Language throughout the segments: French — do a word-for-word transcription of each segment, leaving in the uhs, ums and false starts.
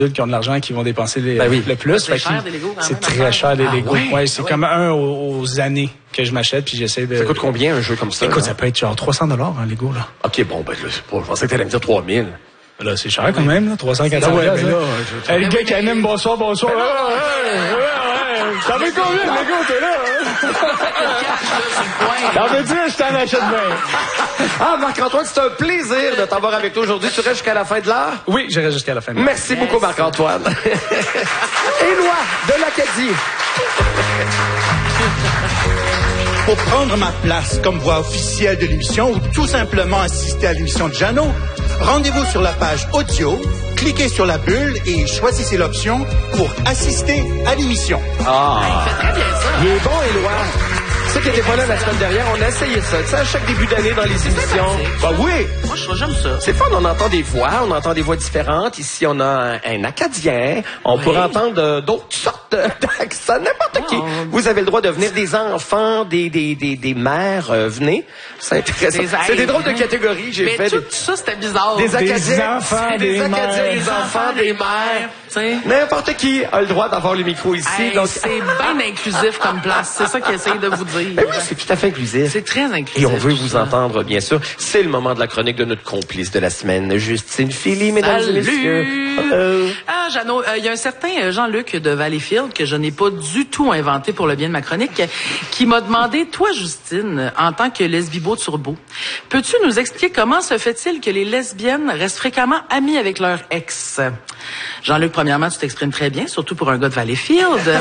qui ont de l'argent qui vont dépenser les, ben oui. le plus. C'est cher des Legos quand même. C'est très cher des ah, Legos. Ouais, ouais, c'est ah, comme ouais. un aux, aux années que je m'achète puis j'essaie de... Ça coûte combien un jeu comme ça? Écoute, là? ça peut être genre trois cents dollars un Lego, là. OK, bon, ben, je, je pensais que t'allais me dire trois mille. Là, c'est cher quand même, là, trois cents, quatre cents. Ouais, mais là, je... hey, le gars qui anime, bonsoir, bonsoir. Ouais, ouais, ouais, ouais. Ça fait combien, le Lego, t'es là? T'en veux-tu, je t'en achète bien. Ah, Marc-Antoine, c'est un plaisir de t'avoir avec toi aujourd'hui. Tu restes jusqu'à la fin de l'heure? Oui, je reste jusqu'à la fin de l'heure. Merci yes. beaucoup, Marc-Antoine. Éloi de l'Acadie. Pour prendre ma place comme voix officielle de l'émission ou tout simplement assister à l'émission de Jeannot, rendez-vous sur la page audio, cliquez sur la bulle et choisissez l'option pour assister à l'émission. Ah! Il fait très bien ça. Il est bon, Éloi. Tu sais qu'il n'était pas là la semaine dernière, on a essayé ça. Tu sais, à chaque début d'année dans les émissions. Bah oui! Moi, je j'aime ça. C'est fun, on entend des voix, on entend des voix différentes. Ici, on a un, un Acadien. On oui. pourrait entendre euh, d'autres sortes d'accents, n'importe qui. Vous avez le droit de venir, des enfants, des, des, des, des mères, euh, venez. C'est intéressant. C'est des drôles de catégories, j'ai mais fait. tout des... ça, c'était bizarre. Des Acadiens, des enfants, des, des Acadiens, mères. des enfants, des mères. T'sais. N'importe qui a le droit d'avoir le micro ici. Hey, donc... C'est bien inclusif comme place. C'est ça qu'il essaye de vous dire. Ben oui, c'est tout à fait inclusif. C'est très inclusif. Et on veut vous ça. entendre, bien sûr. C'est le moment de la chronique de notre complice de la semaine, Justine Philly, mesdames Salut. et messieurs. Hello. Ah, Jeannot, il euh, y a un certain Jean-Luc de Valleyfield que je n'ai pas du tout inventé pour le bien de ma chronique, qui m'a demandé, toi, Justine, en tant que lesbibo turbo, peux-tu nous expliquer comment se fait-il que les lesbiennes restent fréquemment amies avec leur ex? Jean-Luc, premièrement, tu t'exprimes très bien, surtout pour un gars de Valleyfield.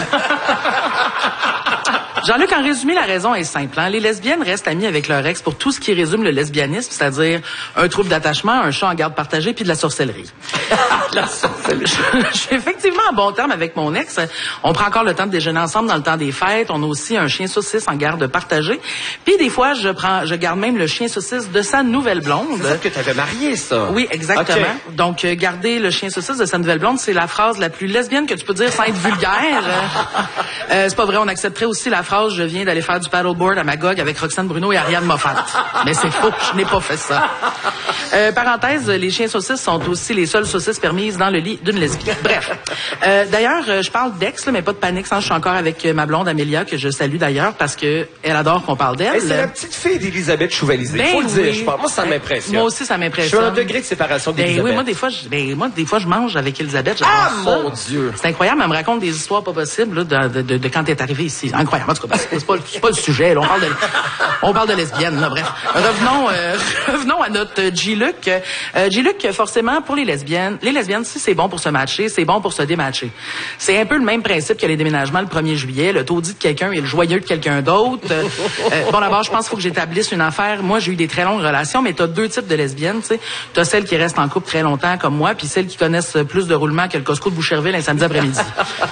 Jean-Luc, en résumé, la raison est simple. Hein? Les lesbiennes restent amies avec leur ex pour tout ce qui résume le lesbianisme, c'est-à-dire un trouble d'attachement, un chat en garde partagée, puis de la sorcellerie. La sorcellerie. Je suis effectivement en bon terme avec mon ex. On prend encore le temps de déjeuner ensemble dans le temps des fêtes. On a aussi un chien saucisse en garde partagée. Puis des fois, je prends, je garde même le chien saucisse de sa nouvelle blonde. C'est ça que tu avais marié, ça? Oui, exactement. Okay. Donc, euh, garder le chien saucisse de sa nouvelle blonde, c'est la phrase la plus lesbienne que tu peux dire sans être vulgaire. euh, c'est pas vrai, on accepterait aussi la phrase « Je viens d'aller faire du paddleboard à Magog avec Roxane Bruno et Ariane Moffat ». Mais c'est faux, je n'ai pas fait ça. Euh, parenthèse, les chiens saucisses sont aussi les seules saucisses permises dans le lit d'une lesbienne. Bref. Euh, d'ailleurs, euh, je parle d'ex, là, mais pas de panique. Je suis encore avec ma blonde Amélia, que je salue d'ailleurs, parce que elle adore qu'on parle d'elle. Hey, c'est la petite fille d'Élisabeth Chouvalisé. Ben Faut le dire, oui. je pense. Moi, ça m'impressionne. Moi aussi, ça m'impressionne. Je suis un degré de séparation d'Élisabeth. Ben oui, moi, des fois, je, ben, moi, des fois, je mange avec Élisabeth. Ah, ça. mon Dieu! C'est incroyable. Elle me raconte des histoires pas possibles, là, de, de, de quand elle est arrivée ici. Incroyable. En tout cas, c'est pas, c'est pas le sujet, là. On parle de, on parle de lesbiennes, là. Bref. Revenons, euh, revenons à notre G-Luc. Euh, G-Luc, forcément, pour les lesbiennes, les lesbiennes, si c'est bon pour se matcher, c'est bon pour se dématcher. C'est un peu le même principe que les déménagements le premier juillet. Le taudis de quelqu'un et le joyeux de quelqu'un d'autre. Euh, bon, d'abord, je pense qu'il faut que j'établisse une affaire. Moi, j'ai eu des très longues relations, mais t'as deux types de lesbiennes, tu sais. T'as celles qui restent en couple très longtemps, comme moi, puis celles qui connaissent plus de roulements que le Costco de Boucherville un samedi après-midi.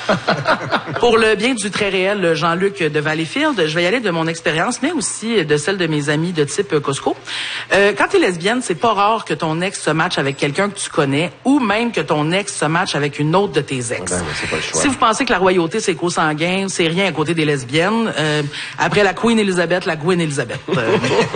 Pour le bien du très réel Jean-Luc de Valleyfield, je vais y aller de mon expérience, mais aussi de celle de mes amis de type Costco. Euh, quand t'es lesbienne, c'est pas rare que ton ex se matche avec quelqu'un que tu connais, ou même que ton ex se matche avec une autre de tes ex. Ben, c'est pas le choix. Si vous pensez que la royauté, c'est co-sanguin, c'est rien à côté des lesbiennes. Euh, après la Queen Elizabeth, la Gwen Elizabeth. Euh,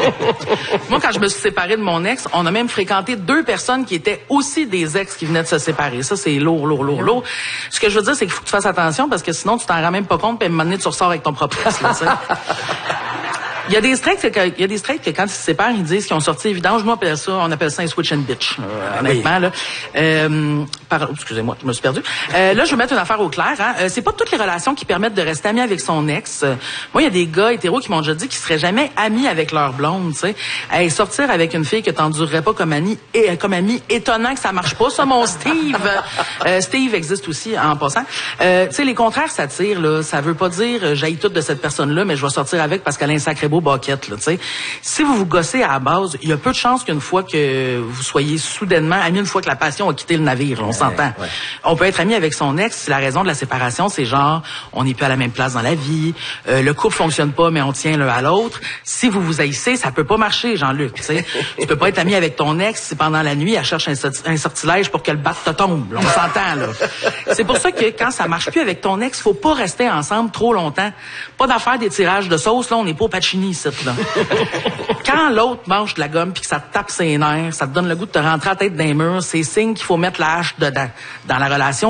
moi, quand je me suis séparée de mon ex, on a même fréquenté deux personnes qui étaient aussi des ex qui venaient de se séparer. Ça, c'est lourd, lourd, lourd, lourd. Ce que je veux dire, c'est qu'il faut que tu fasses attention parce que sinon, tu t'en rends même pas compte, puis à un moment donné, tu ressors avec ton propre ex, là, tu sais. Il y a des straights que, il y a des straights que quand ils se séparent, ils disent qu'ils ont sorti évidence. Nous, on appelle ça, on appelle ça un switch and bitch. Euh, honnêtement, là. Euh, par, excusez-moi, je me suis perdu. Euh, là, je vais mettre une affaire au clair, hein. Euh, c'est pas toutes les relations qui permettent de rester ami avec son ex. Euh, moi, il y a des gars hétéros qui m'ont déjà dit qu'ils seraient jamais amis avec leur blonde, tu sais. Hey, sortir avec une fille que t'endurerais pas comme amie, et, comme amie, étonnant que ça marche pas, ça, mon Steve. Euh, Steve existe aussi, en passant. Euh, tu sais, les contraires s'attirent, là. Ça veut pas dire, euh, j'haïs tout de cette personne-là, mais je vais sortir avec parce qu'elle a un sacré beau bucket, là, tu sais. Si vous vous gossez à la base, il y a peu de chances qu'une fois que vous soyez soudainement amis, une fois que la passion a quitté le navire, là, on ouais, s'entend. Ouais. On peut être ami avec son ex si la raison de la séparation, c'est genre, on n'est plus à la même place dans la vie, euh, le couple fonctionne pas, mais on tient l'un à l'autre. Si vous vous haïssez, ça peut pas marcher, Jean-Luc, tu sais. Tu peux pas être ami avec ton ex si pendant la nuit, elle cherche un, un sortilège pour que le bat te tombe, là, on s'entend, là. C'est pour ça que quand ça marche plus avec ton ex, faut pas rester ensemble trop longtemps. Pas d'affaire des tirages de sauce, là, on n'est pas au Pacini, ici, là. Quand l'autre mange de la gomme puis que ça te tape ses nerfs, ça te donne le goût de te rentrer la tête dans les murs, c'est signe qu'il faut mettre la hache dedans. Dans la relation,